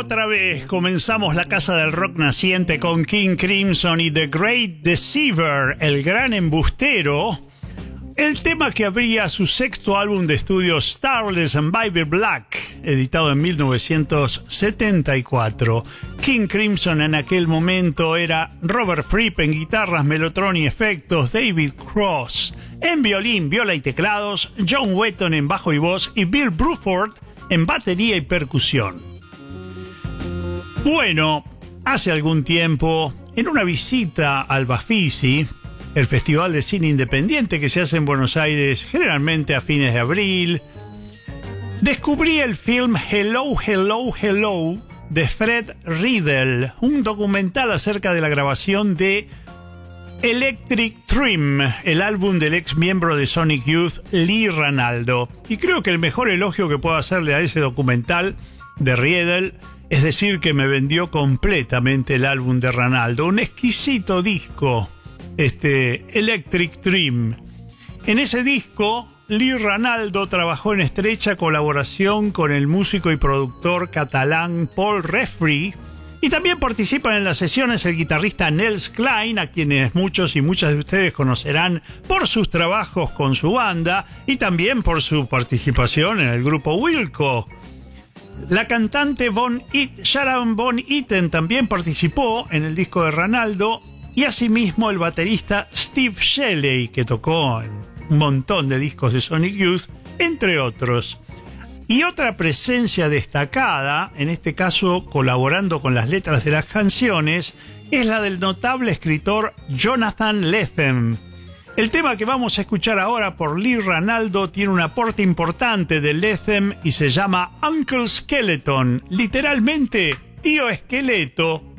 otra vez comenzamos la Casa del Rock Naciente con King Crimson y The Great Deceiver, el gran embustero, el tema que abría su sexto álbum de estudio Starless and Baby Black, editado en 1974. King Crimson en aquel momento era Robert Fripp en guitarras, Mellotron y efectos, David Cross en violín, viola y teclados, John Wetton en bajo y voz y Bill Bruford en batería y percusión. Bueno, hace algún tiempo, en una visita al Bafisi, el festival de cine independiente que se hace en Buenos Aires generalmente a fines de abril, descubrí el film Hello, Hello, Hello de Fred Riddle, un documental acerca de la grabación de Electric Dream, el álbum del ex miembro de Sonic Youth, Lee Ranaldo. Y creo que el mejor elogio que puedo hacerle a ese documental de Riedel es decir que me vendió completamente el álbum de Ranaldo. Un exquisito disco, Electric Dream. En ese disco, Lee Ranaldo trabajó en estrecha colaboración con el músico y productor catalán Paul Refri, y también participan en las sesiones el guitarrista Nels Klein, a quienes muchos y muchas de ustedes conocerán por sus trabajos con su banda y también por su participación en el grupo Wilco. La cantante Sharon Von Eaton también participó en el disco de Ranaldo, y asimismo el baterista Steve Shelley, que tocó en un montón de discos de Sonic Youth, entre otros. Y otra presencia destacada, en este caso colaborando con las letras de las canciones, es la del notable escritor Jonathan Lethem. El tema que vamos a escuchar ahora por Lee Ranaldo tiene un aporte importante de Lethem y se llama Uncle Skeleton, literalmente Tío Esqueleto,